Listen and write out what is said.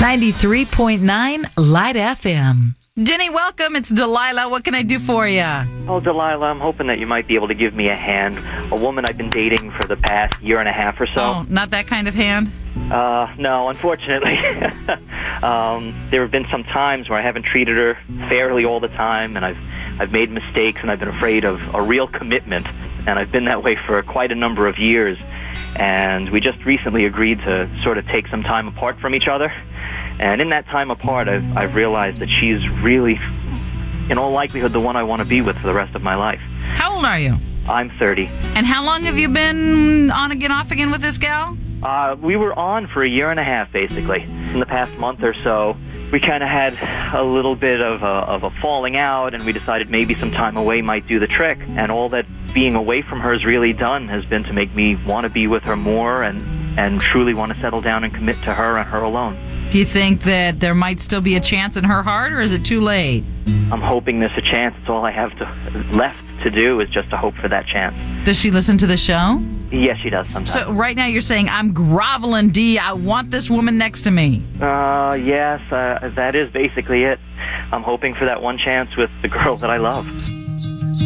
93.9 Light FM. Denny, welcome. It's Delilah. What can I do for you? Oh, Delilah, I'm hoping that you might be able to give me a hand. A woman I've been dating for the past year and a half or so. Oh, not that kind of hand? No, unfortunately. There have been some times where I haven't treated her fairly all the time, and I've made mistakes, and I've been afraid of a real commitment. And I've been that way for quite a number of years. And we just recently agreed to sort of take some time apart from each other. And in that time apart, I've realized that she's really, in all likelihood, the one I want to be with for the rest of my life. How old are you? I'm 30. And how long have you been on again, off again with this gal? We were on for a year and a half, basically. In the past month or so, we kind of had a little bit of a falling out, and we decided maybe some time away might do the trick. And all that being away from her has really done has been to make me want to be with her more and truly want to settle down and commit to her and her alone. Do you think that there might still be a chance in her heart, or is it too late? I'm hoping there's a chance. It's all I have left to do is just to hope for that chance. Does she listen to the show? Yes, she does sometimes. So right now you're saying, I'm groveling, D. I want this woman next to me. Yes, that is basically it. I'm hoping for that one chance with the girl that I love.